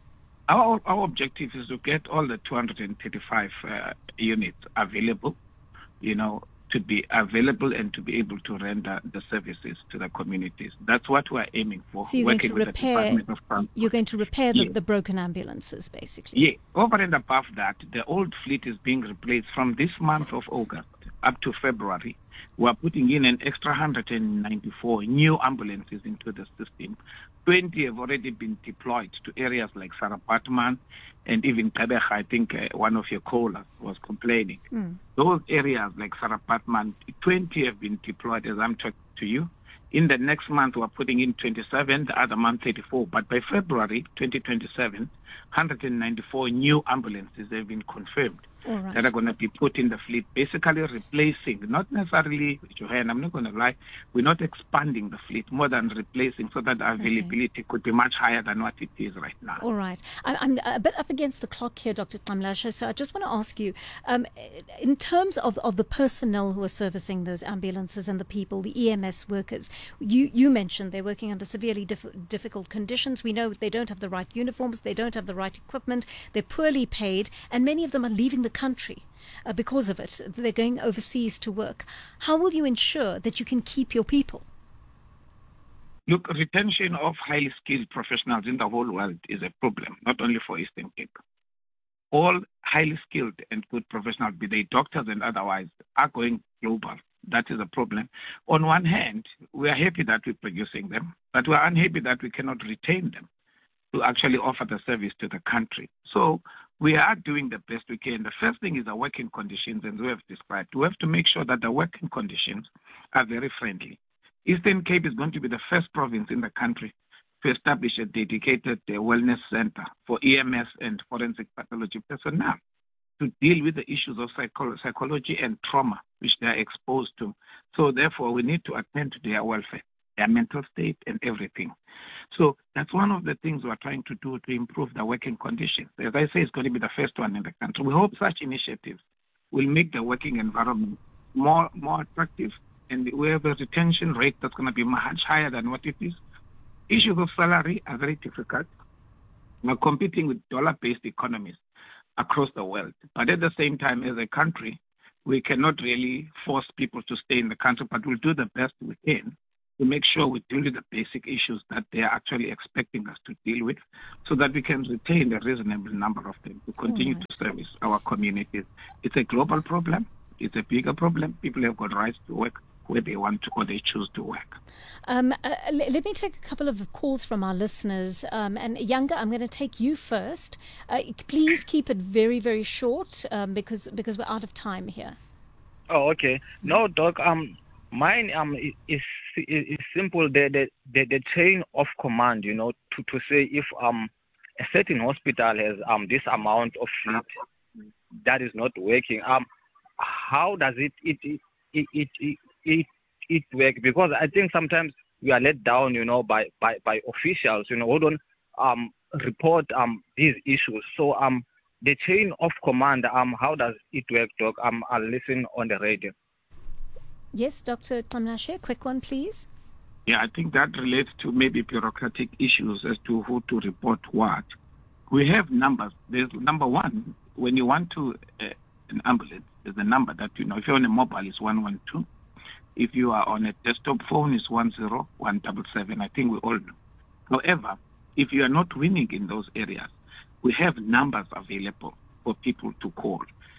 Speaker 11: Our our objective is to get all the two hundred thirty-five uh, units available, you know, to be available and to be able to render the services to the communities. That's what we're aiming for.
Speaker 3: So you're going to repair. You're going to repair the,
Speaker 11: yeah.
Speaker 3: the broken ambulances, basically.
Speaker 11: Yeah. Over and above that, the old fleet is being replaced from this month of August up to February. We're putting in an extra one hundred ninety-four new ambulances into the system. twenty have already been deployed to areas like Sarapatman and even Kabeja. I think uh, one of your callers was complaining.
Speaker 3: Mm.
Speaker 11: Those areas like Sarapatman, twenty have been deployed as I'm talking to you. In the next month, we're putting in twenty-seven, the other month thirty-four. But by February twenty twenty-seven, one hundred ninety-four new ambulances have been confirmed.
Speaker 3: All right.
Speaker 11: That are going to be put in the fleet, basically replacing, not necessarily, Joanne, I'm not going to lie, we're not expanding the fleet, more than replacing, so that the availability okay. could be much higher than what it is right now.
Speaker 3: All right. I, I'm a bit up against the clock here, Doctor Xamlashe, so I just want to ask you, um, in terms of, of the personnel who are servicing those ambulances and the people, the E M S workers, you, you mentioned they're working under severely diff- difficult conditions. We know they don't have the right uniforms, they don't have the right equipment, they're poorly paid, and many of them are leaving the country uh, because of it. They're going overseas to work. How will you ensure that you can keep your people?
Speaker 11: Look, retention of highly skilled professionals in the whole world is a problem, not only for Eastern Cape. All highly skilled and good professionals, be they doctors and otherwise, are going global. That is a problem. On one hand, we are happy that we're producing them, but we are unhappy that we cannot retain them to actually offer the service to the country. So we are doing the best we can. The first thing is the working conditions, and we have described. We have to make sure that the working conditions are very friendly. Eastern Cape is going to be the first province in the country to establish a dedicated uh, wellness center for E M S and forensic pathology personnel to deal with the issues of psycho- psychology and trauma which they are exposed to. So therefore, we need to attend to their welfare, their mental state, and everything. So that's one of the things we're trying to do to improve the working conditions. As I say, it's going to be the first one in the country. We hope such initiatives will make the working environment more more attractive, and we have a retention rate that's going to be much higher than what it is. Issues of salary are very difficult. We're competing with dollar-based economies across the world. But at the same time, as a country, we cannot really force people to stay in the country, but we'll do the best we can to make sure we deal with the basic issues that they are actually expecting us to deal with so that we can retain a reasonable number of them to continue
Speaker 3: Right.
Speaker 11: to service our communities. It's a global problem. It's a bigger problem. People have got rights to work where they want to or they choose to work.
Speaker 3: Um, uh, l- let me take a couple of calls from our listeners. Um, and Younger, I'm going to take you first. Uh, please keep it very, very short um, because because we're out of time here.
Speaker 17: Oh, okay. No, Doc. Um, mine um is is, is simple. The, the the the chain of command. You know, to, to say if um a certain hospital has um this amount of fleet that is not working. Um, how does it it it it it, it, it, it work? Because I think sometimes we are let down. You know, by by, by officials. You know, who don't um report um these issues. So um. The chain of command, um, how does it work, Doc? Um, I'll listen on the radio.
Speaker 3: Yes, Doctor Tamnashe, quick one, please.
Speaker 11: Yeah, I think that relates to maybe bureaucratic issues as to who to report what. We have numbers. There's number one, when you want to uh, an ambulance, there's a number that you know. If you're on a mobile, it's one one two. If you are on a desktop phone, it's one zero one seven seven. I think we all know. However, if you are not winning in those areas, we have numbers available for people to call.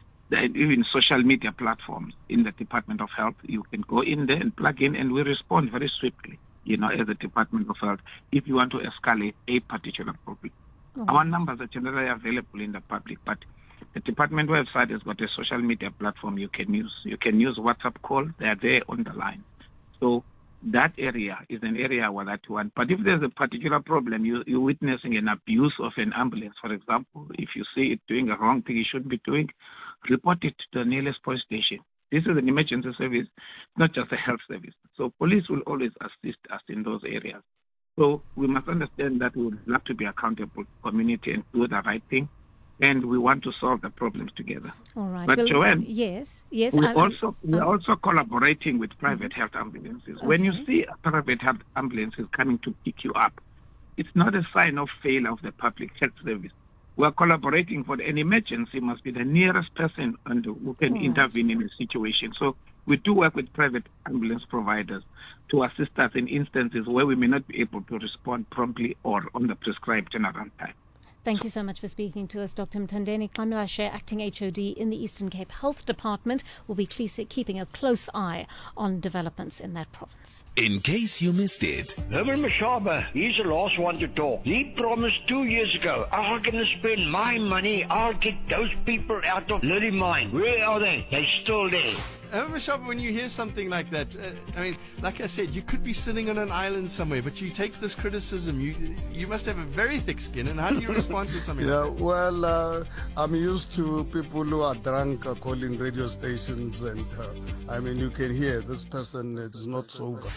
Speaker 11: Even social media platforms in the Department of Health, you can go in there and plug in, and we respond very swiftly, you know, as the Department of Health, if you want to escalate a particular problem.
Speaker 3: Oh.
Speaker 11: Our numbers are generally available in the public, but the department website has got a social media platform you can use. You can use WhatsApp call. They are there on the line. So that area is an area where that one. But if there's a particular problem, you, you're witnessing an abuse of an ambulance, for example, if you see it doing a wrong thing it shouldn't be doing, report it to the nearest police station. This is an emergency service, not just a health service. So police will always assist us in those areas. So we must understand that we would love to be accountable to the community and do the right thing. And we want to solve the problems together.
Speaker 3: All right.
Speaker 11: But
Speaker 3: well,
Speaker 11: Joanne,
Speaker 3: yes, yes.
Speaker 11: we
Speaker 3: I,
Speaker 11: also we're
Speaker 3: um,
Speaker 11: also collaborating with private health ambulances. When you see a private health ambulances coming to pick you up, it's not a sign of failure of the public health service. We're collaborating for an emergency must be the nearest person and who can
Speaker 3: Right.
Speaker 11: intervene in a situation. So we do work with private ambulance providers to assist us in instances where we may not be able to respond promptly or on the prescribed turnaround time.
Speaker 3: Thank you so much for speaking to us, Doctor Mthandeni Xamilashe, Acting H O D in the Eastern Cape Health Department, will be keeping a close eye on developments in that province.
Speaker 2: In case you missed it,
Speaker 18: Herman Mashaba, he's the last one to talk. He promised two years ago, I'm going to spend my money, I'll get those people out of Lily Mine. Where are they? They're still there.
Speaker 19: However, Shaba, when you hear something like that, uh, I mean, like I said, you could be sitting on an island somewhere, but you take this criticism, you you must have a very thick skin, and how do you respond to something
Speaker 20: Yeah,
Speaker 19: like that?
Speaker 20: well, uh, I'm used to people who are drunk uh, calling radio stations, and uh, I mean, you can hear this person is not sober.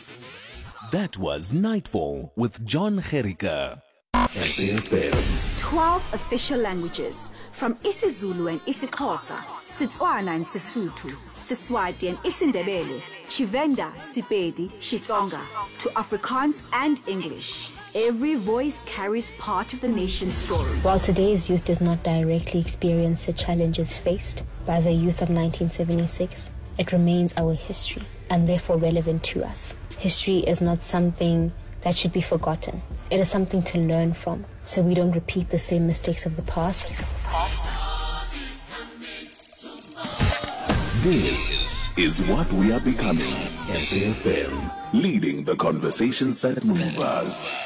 Speaker 2: that was Nightfall with John Gericke. S A F M.
Speaker 13: twelve official languages from isiZulu and isiXhosa, Setswana and Sesotho, Seswati and isiNdebele, Tshivenda, Sepedi, Xitsonga, to Afrikaans and English. Every voice carries part of the nation's story.
Speaker 21: While today's youth does not directly experience the challenges faced by the youth of nineteen seventy-six, it remains our history and therefore relevant to us. History is not something that should be forgotten. It is something to learn from, so we don't repeat the same mistakes of the past.
Speaker 2: This is what we are becoming. S A F M, leading the conversations that move us.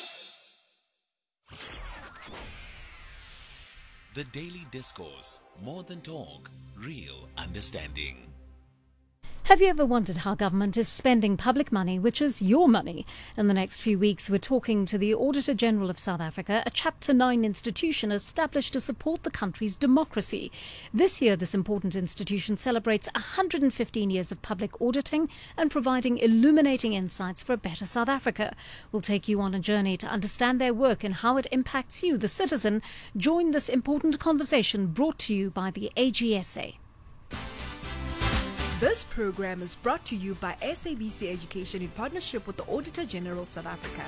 Speaker 2: The Daily Discourse, more than talk, real understanding.
Speaker 3: Have you ever wondered how government is spending public money, which is your money? In the next few weeks, we're talking to the Auditor General of South Africa, a Chapter nine institution established to support the country's democracy. This year, this important institution celebrates one hundred fifteen years of public auditing and providing illuminating insights for a better South Africa. We'll take you on a journey to understand their work and how it impacts you, the citizen. Join this important conversation brought to you by the A G S A.
Speaker 1: This program is brought to you by S A B C Education in partnership with the Auditor General South Africa.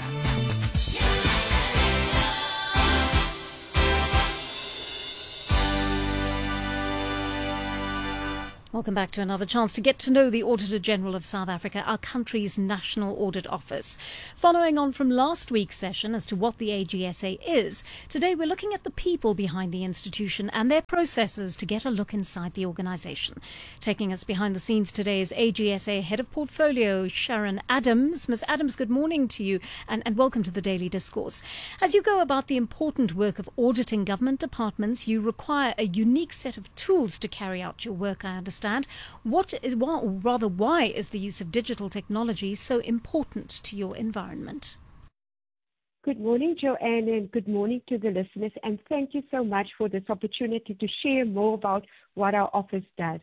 Speaker 3: Welcome back to another chance to get to know the Auditor General of South Africa, our country's National Audit Office. Following on from last week's session as to what the A G S A is, today we're looking at the people behind the institution and their processes to get a look inside the organisation. Taking us behind the scenes today is A G S A Head of Portfolio, Sharon Adams. Miz Adams, good morning to you and, and welcome to the Daily Discourse. As you go about the important work of auditing government departments, you require a unique set of tools to carry out your work, I understand. What is, or rather, why is the use of digital technology so important to your environment?
Speaker 22: Good morning, Joanne, and good morning to the listeners. And thank you so much for this opportunity to share more about what our office does.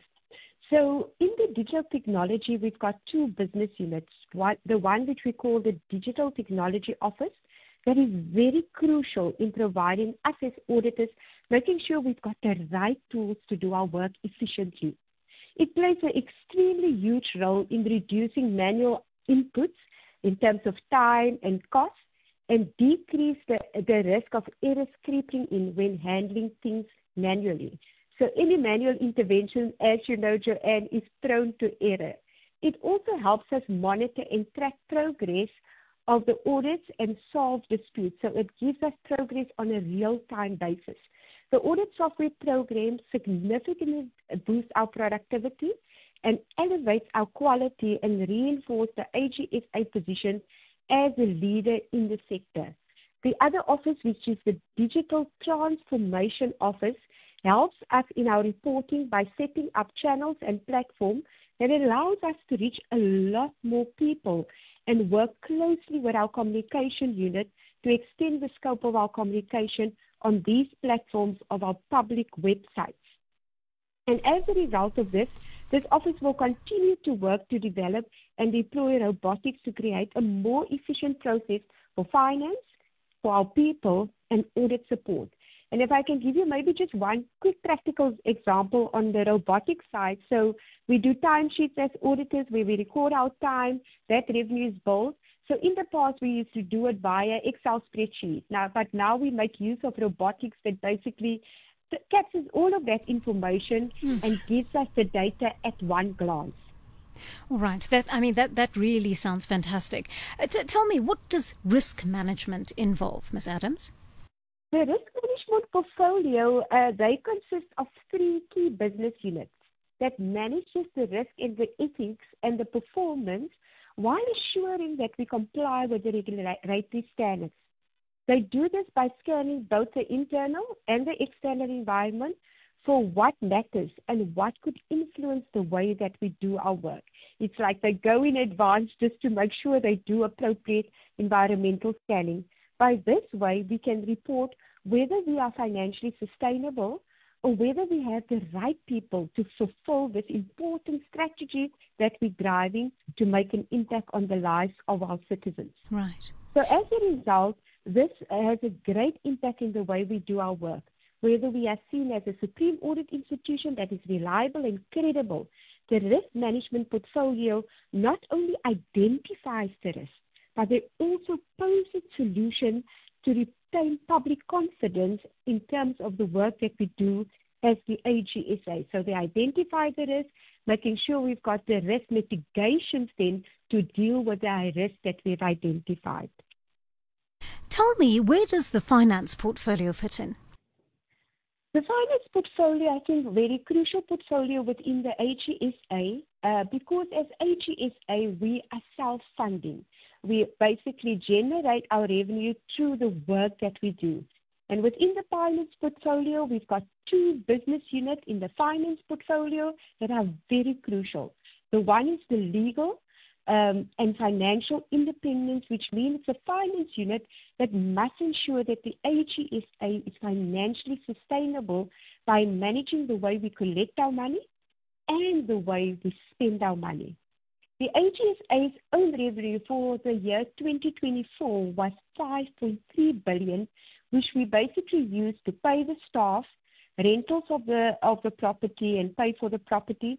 Speaker 22: So in the digital technology, we've got two business units. One, the one which we call the Digital Technology Office, that is very crucial in providing us as auditors, making sure we've got the right tools to do our work efficiently. It plays an extremely huge role in reducing manual inputs in terms of time and cost, and decrease the, the risk of errors creeping in when handling things manually. So any manual intervention, as you know, Joanne, is prone to error. It also helps us monitor and track progress of the audits and solve disputes. So it gives us progress on a real-time basis. The audit software program significantly boosts our productivity and elevates our quality and reinforces the A G S A position as a leader in the sector. The other office, which is the Digital Transformation Office, helps us in our reporting by setting up channels and platforms that allows us to reach a lot more people and work closely with our communication unit to extend the scope of our communication on these platforms of our public websites. And as a result of this, this office will continue to work to develop and deploy robotics to create a more efficient process for finance, for our people, and audit support. And if I can give you maybe just one quick practical example on the robotic side. So we do timesheets as auditors where we record our time, that revenue is billed. So in the past, we used to do it via Excel spreadsheet. Now, but now we make use of robotics that basically captures all of that information mm. and gives us the data at one glance.
Speaker 3: All right. That I mean, that, that really sounds fantastic. Uh, t- tell me, what does risk management involve, Miz Adams?
Speaker 22: The risk management portfolio, uh, they consist of three key business units that manages the risk and the ethics and the performance while assuring that we comply with the regulatory standards. They do this by scanning both the internal and the external environment for what matters and what could influence the way that we do our work. It's like they go in advance just to make sure they do appropriate environmental scanning. By this way, we can report whether we are financially sustainable or whether we have the right people to fulfill this important strategy that we're driving to make an impact on the lives of our citizens.
Speaker 3: Right.
Speaker 22: So as a result, this has a great impact in the way we do our work, whether we are seen as a supreme audit institution that is reliable and credible. The risk management portfolio not only identifies the risk, but they also pose a solution to retain public confidence in terms of the work that we do as the A G S A. So they identify the risk, making sure we've got the risk mitigations then to deal with the risk that we've identified.
Speaker 3: Tell me, where does the finance portfolio fit in?
Speaker 22: The finance portfolio, I think, very crucial portfolio within the A G S A, uh, because as A G S A, we are self-funding. We basically generate our revenue through the work that we do. And within the finance portfolio, we've got two business units in the finance portfolio that are very crucial. The one is the legal um, and financial independence, which means it's a finance unit that must ensure that the A G S A is financially sustainable by managing the way we collect our money and the way we spend our money. The A G S A's own revenue for the year twenty twenty-four was five point three billion dollars, which we basically used to pay the staff, rentals of the of the property and pay for the property,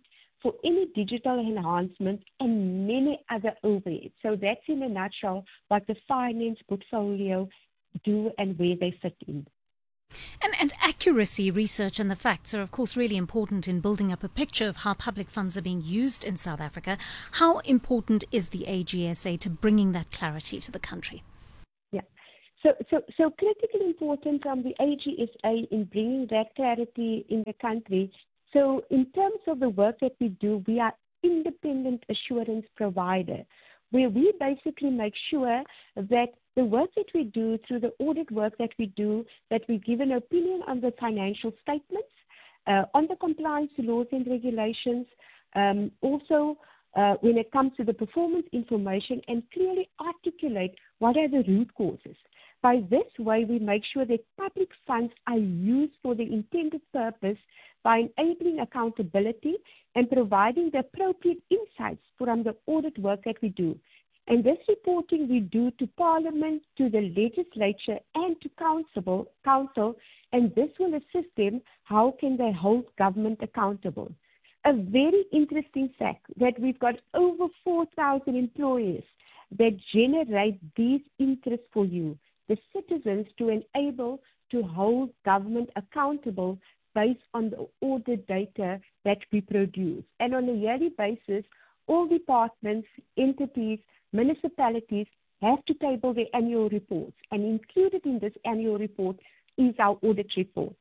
Speaker 22: for any digital enhancement and many other overheads. So that's in a nutshell what the finance portfolio do and where they fit in.
Speaker 3: And, and accuracy research and the facts are, of course, really important in building up a picture of how public funds are being used in South Africa. How important is the A G S A to bringing that clarity to the country?
Speaker 22: Yeah. So, so, so critically important from the A G S A in bringing that clarity in the country. So in terms of the work that we do, we are independent assurance provider, where we basically make sure that the work that we do, through the audit work that we do, that we give an opinion on the financial statements, uh, on the compliance to laws and regulations, um, also uh, when it comes to the performance information, and clearly articulate what are the root causes. By this way, we make sure that public funds are used for the intended purpose by enabling accountability and providing the appropriate insights from the audit work that we do. And this reporting we do to Parliament, to the legislature, and to council, council, and this will assist them how can they hold government accountable. A very interesting fact that we've got over four thousand employers that generate these interests for you, the citizens, to enable to hold government accountable based on the audit data that we produce. And on a yearly basis, all departments, entities, municipalities have to table their annual reports, and included in this annual report is our audit report.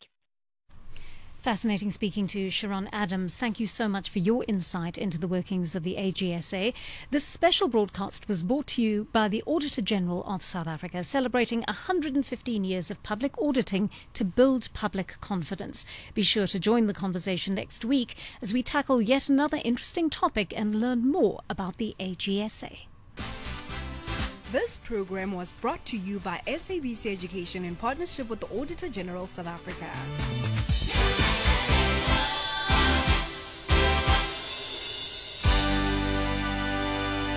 Speaker 3: Fascinating speaking to Sharon Adams. Thank you so much for your insight into the workings of the A G S A. This special broadcast was brought to you by the Auditor General of South Africa, celebrating one hundred fifteen years of public auditing to build public confidence. Be sure to join the conversation next week as we tackle yet another interesting topic and learn more about the A G S A.
Speaker 1: This program was brought to you by S A B C Education in partnership with the Auditor General South Africa.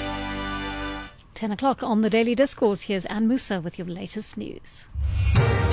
Speaker 3: ten o'clock on the Daily Discourse. Here's Anne Musa with your latest news.